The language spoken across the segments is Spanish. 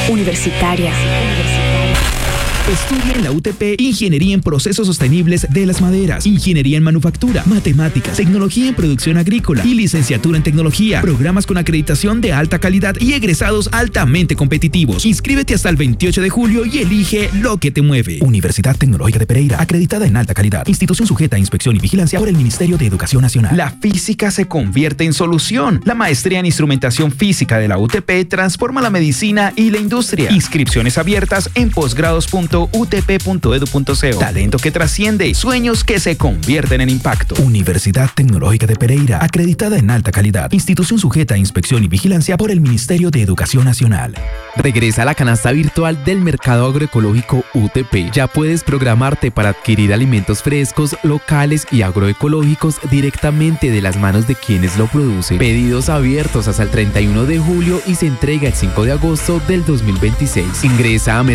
Universitaria. Estudia en la UTP Ingeniería en Procesos Sostenibles de las Maderas, Ingeniería en Manufactura, Matemáticas, Tecnología en Producción Agrícola y Licenciatura en Tecnología. Programas con acreditación de alta calidad y egresados altamente competitivos. Inscríbete hasta el 28 de julio y elige lo que te mueve. Universidad Tecnológica de Pereira, acreditada en alta calidad. Institución sujeta a inspección y vigilancia por el Ministerio de Educación Nacional. La física se convierte en solución. La maestría en Instrumentación Física de la UTP transforma la medicina y la industria. Inscripciones abiertas en posgrados.utp.edu.co. Talento que trasciende, sueños que se convierten en impacto. Universidad Tecnológica de Pereira, acreditada en alta calidad. Institución sujeta a inspección y vigilancia por el Ministerio de Educación Nacional. Regresa a la canasta virtual del Mercado Agroecológico UTP. Ya puedes programarte para adquirir alimentos frescos, locales y agroecológicos directamente de las manos de quienes lo producen. Pedidos abiertos hasta el 31 de julio y se entrega el 5 de agosto del 2026. Ingresa a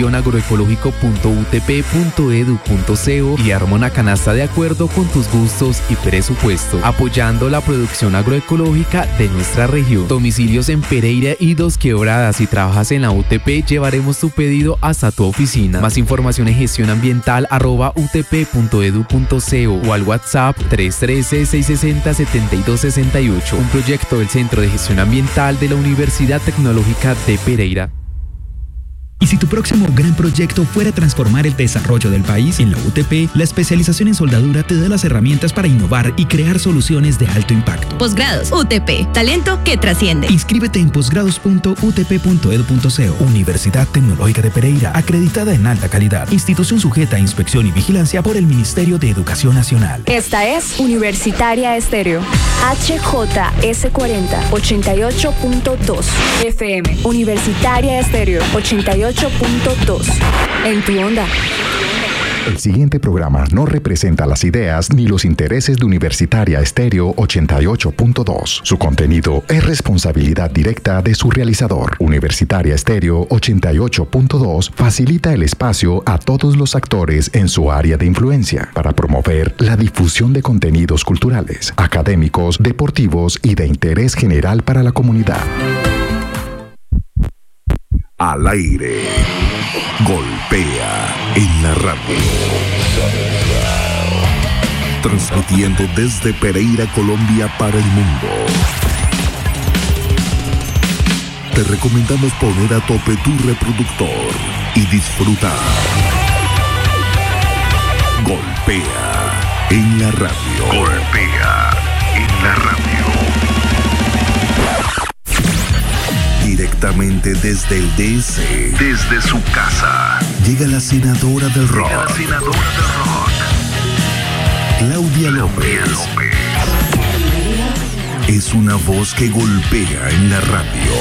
mercado-agroecológico.utp.edu.co y arma una canasta de acuerdo con tus gustos y presupuesto, apoyando la producción agroecológica de nuestra región. Domicilios en Pereira y Dos Quebradas. Si trabajas en la UTP, llevaremos tu pedido hasta tu oficina. Más información en gestionambiental@utp.edu.co o al WhatsApp 313-660-7268. Un proyecto del Centro de Gestión Ambiental de la Universidad Tecnológica de Pereira. Y si tu próximo gran proyecto fuera transformar el desarrollo del país, en la UTP, la especialización en soldadura te da las herramientas para innovar y crear soluciones de alto impacto. Posgrados UTP, talento que trasciende. Inscríbete en posgrados.utp.edu.co. Universidad Tecnológica de Pereira, acreditada en alta calidad. Institución sujeta a inspección y vigilancia por el Ministerio de Educación Nacional. Esta es Universitaria Estéreo. HJS40, 88.2 FM. Universitaria Estéreo, 88.2. En tu onda. El siguiente programa no representa las ideas ni los intereses de Universitaria Estéreo 88.2. Su contenido es responsabilidad directa de su realizador. Universitaria Estéreo 88.2 facilita el espacio a todos los actores en su área de influencia para promover la difusión de contenidos culturales, académicos, deportivos y de interés general para la comunidad. Al aire, golpea en la radio. Transmitiendo desde Pereira, Colombia para el mundo. Te recomendamos poner a tope tu reproductor y disfrutar. Golpea en la radio. Golpea en la radio. Directamente desde el DS, desde su casa, llega la senadora del rock. Claudia López. Es una voz que golpea en la radio.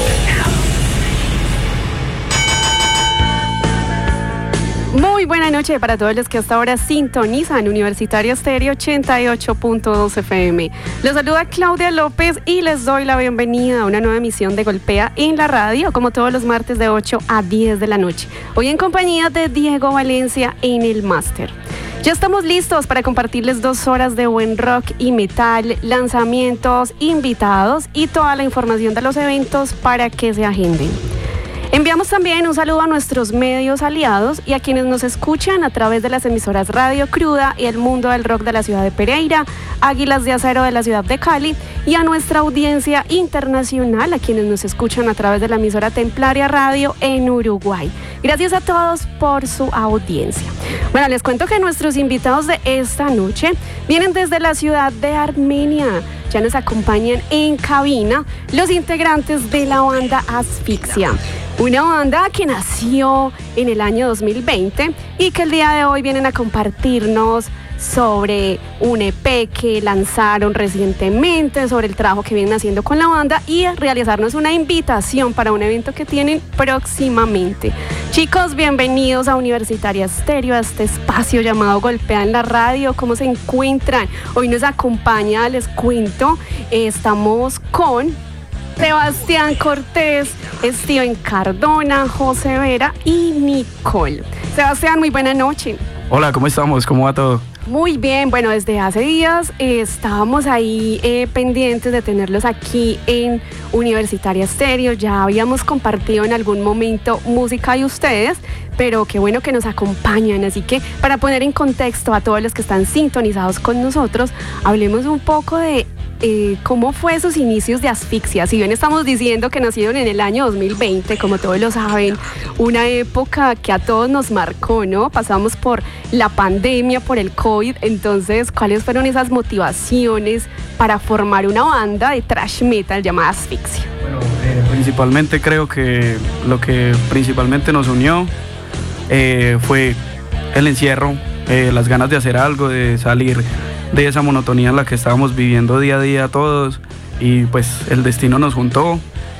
Muy buena noche para todos los que hasta ahora sintonizan Universitaria Estéreo 88.2 FM. Les saluda Claudia López y les doy la bienvenida a una nueva emisión de Golpea en la radio, como todos los martes de 8 a 10 de la noche. Hoy en compañía de Diego Valencia en el máster. Ya estamos listos para compartirles 2 horas de buen rock y metal, lanzamientos, invitados y toda la información de los eventos para que se agenden. Enviamos también un saludo a nuestros medios aliados y a quienes nos escuchan a través de las emisoras Radio Cruda y El Mundo del Rock de la ciudad de Pereira, Águilas de Acero de la ciudad de Cali, y a nuestra audiencia internacional, a quienes nos escuchan a través de la emisora Templaria Radio en Uruguay. Gracias a todos por su audiencia. Bueno, les cuento que nuestros invitados de esta noche vienen desde la ciudad de Armenia. Ya nos acompañan en cabina los integrantes de la banda Asfixia. Una banda que nació en el año 2020 y que el día de hoy vienen a compartirnos sobre un EP que lanzaron recientemente, sobre el trabajo que vienen haciendo con la banda y realizarnos una invitación para un evento que tienen próximamente. Chicos, bienvenidos a Universitaria Estéreo, a este espacio llamado Golpea en la radio. ¿Cómo se encuentran? Hoy nos acompaña, les cuento, estamos con Sebastián Cortés, Steven Cardona, José Vera y Nicole. Sebastián, muy buena noche. Hola, ¿cómo estamos? ¿Cómo va todo? Muy bien, bueno, desde hace días estábamos ahí pendientes de tenerlos aquí en Universitaria Estéreo. Ya habíamos compartido en algún momento música de ustedes, pero qué bueno que nos acompañan. Así que para poner en contexto a todos los que están sintonizados con nosotros, hablemos un poco de cómo fue sus inicios de Asfixia. Si bien estamos diciendo que nacieron en el año 2020, como todos lo saben, una época que a todos nos marcó, ¿no? Pasamos por la pandemia, por el COVID. Entonces, ¿cuáles fueron esas motivaciones para formar una banda de thrash metal llamada Asfixia? Bueno, principalmente creo que lo que principalmente nos unió fue el encierro, las ganas de hacer algo, de salir de esa monotonía en la que estábamos viviendo día a día todos, y pues el destino nos juntó,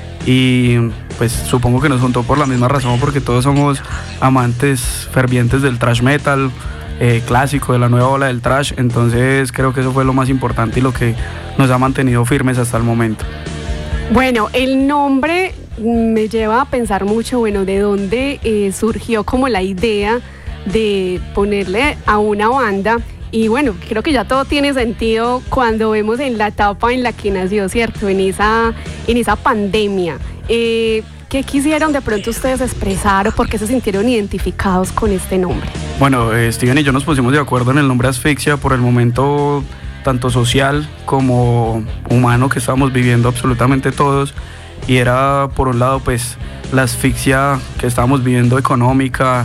y pues supongo que nos juntó por la misma razón, porque todos somos amantes fervientes del thrash metal clásico, de la nueva ola del thrash. Entonces creo que eso fue lo más importante y lo que nos ha mantenido firmes hasta el momento. Bueno, el nombre me lleva a pensar mucho, bueno, de dónde surgió como la idea de ponerle a una banda. Y bueno, creo que ya todo tiene sentido cuando vemos en la etapa en la que nació, ¿cierto? En esa pandemia. ¿Qué quisieron de pronto ustedes expresar o por qué se sintieron identificados con este nombre? Bueno, Steven y yo nos pusimos de acuerdo en el nombre Asfixia por el momento tanto social como humano que estábamos viviendo absolutamente todos. Y era, por un lado, pues la asfixia que estábamos viviendo económica,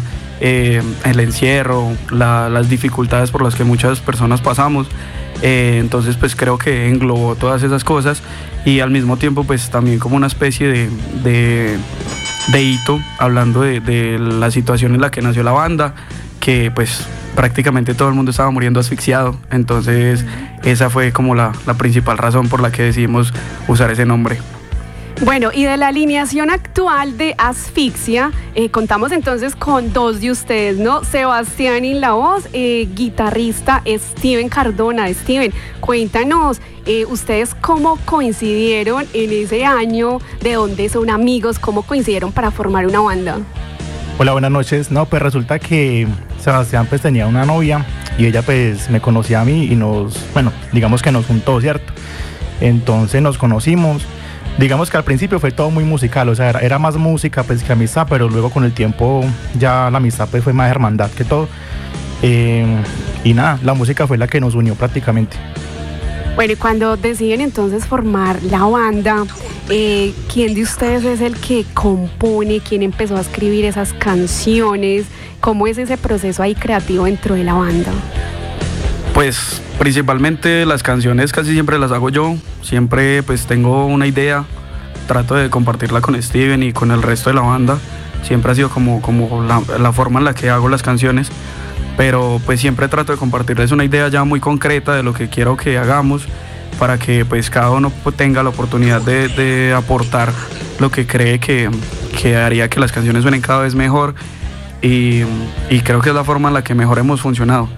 el encierro, las dificultades por las que muchas personas pasamos. Entonces pues creo que englobó todas esas cosas, y al mismo tiempo pues también como una especie de hito, hablando de la situación en la que nació la banda, que pues prácticamente todo el mundo estaba muriendo asfixiado. Entonces esa fue como la principal razón por la que decidimos usar ese nombre. Bueno, y de la alineación actual de Asfixia, contamos entonces con dos de ustedes, ¿no? Sebastián en la voz, guitarrista Steven Cardona. Steven, cuéntanos, ustedes cómo coincidieron en ese año, de dónde son amigos, cómo coincidieron para formar una banda. Hola, buenas noches. No, pues resulta que Sebastián pues tenía una novia y ella pues me conocía a mí y digamos que nos juntó, ¿cierto? Entonces nos conocimos. Digamos que al principio fue todo muy musical, o sea, era más música pues que amistad, pero luego con el tiempo ya la amistad pues fue más hermandad que todo. Y nada, la música fue la que nos unió prácticamente. Bueno, y cuando deciden entonces formar la banda, ¿quién de ustedes es el que compone? ¿Quién empezó a escribir esas canciones? ¿Cómo es ese proceso ahí creativo dentro de la banda? Pues principalmente las canciones casi siempre las hago yo. Siempre pues tengo una idea, trato de compartirla con Steven y con el resto de la banda. Siempre ha sido como la forma en la que hago las canciones, pero pues siempre trato de compartirles una idea ya muy concreta de lo que quiero que hagamos, para que pues cada uno tenga la oportunidad de aportar lo que cree que haría que las canciones suenen cada vez mejor, y creo que es la forma en la que mejor hemos funcionado.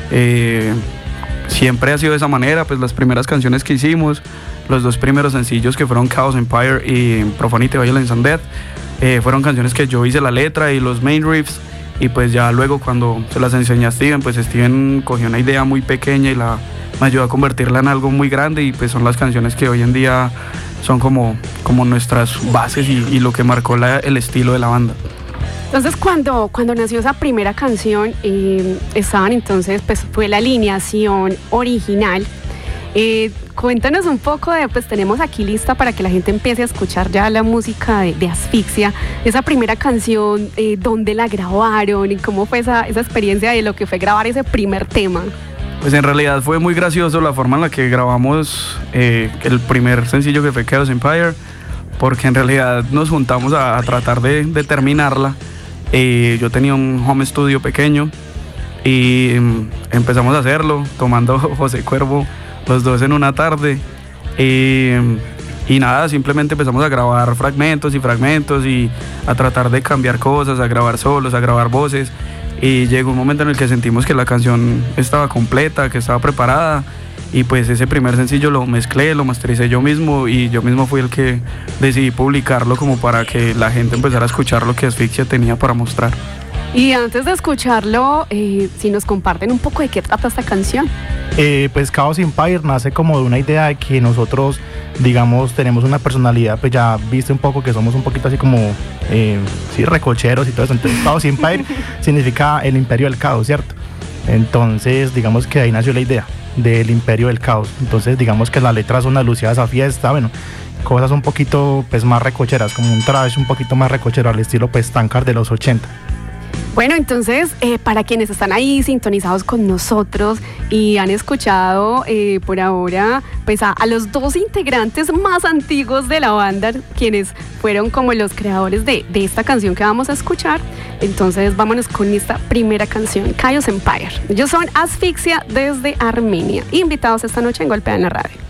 Siempre ha sido de esa manera. Pues las primeras canciones que hicimos, los dos primeros sencillos, que fueron Chaos Empire y Profanity, Violence and Death, fueron canciones que yo hice la letra y los main riffs, y pues ya luego cuando se las enseñé a Steven, pues Steven cogió una idea muy pequeña y me ayudó a convertirla en algo muy grande, y pues son las canciones que hoy en día son como nuestras bases y lo que marcó el estilo de la banda. Entonces cuando nació esa primera canción, estaban entonces, pues fue la alineación original. Cuéntanos un poco pues tenemos aquí lista para que la gente empiece a escuchar ya la música de Asfixia, esa primera canción, dónde la grabaron y cómo fue esa experiencia de lo que fue grabar ese primer tema. Pues en realidad fue muy gracioso la forma en la que grabamos el primer sencillo, que fue Chaos Empire, porque en realidad nos juntamos a tratar de terminarla. Yo tenía un home studio pequeño y empezamos a hacerlo tomando José Cuervo los dos en una tarde, y nada, simplemente empezamos a grabar fragmentos y a tratar de cambiar cosas, a grabar solos, a grabar voces, y llegó un momento en el que sentimos que la canción estaba completa, que estaba preparada, y pues ese primer sencillo lo mezclé, lo mastericé yo mismo, y yo mismo fui el que decidí publicarlo como para que la gente empezara a escuchar lo que Asfixia tenía para mostrar. Y antes de escucharlo, si nos comparten un poco de qué trata esta canción. Pues Chaos Empire nace como de una idea de que nosotros, digamos, tenemos una personalidad, pues ya viste un poco que somos un poquito así como, sí, recocheros y todo eso. Entonces Chaos Empire significa el imperio del caos, ¿cierto? Entonces, digamos que ahí nació la idea del imperio del caos. Entonces, digamos que las letras son alusivas a fiesta, bueno, cosas un poquito pues más recocheras, como un trash un poquito más recochero al estilo pues Tankard de los 80. Bueno, entonces, para quienes están ahí sintonizados con nosotros y han escuchado por ahora pues a los dos integrantes más antiguos de la banda, quienes fueron como los creadores de esta canción que vamos a escuchar, entonces vámonos con esta primera canción, Chaos Empire. Ellos son Asfixia desde Armenia, invitados esta noche en Golpea en la Radio.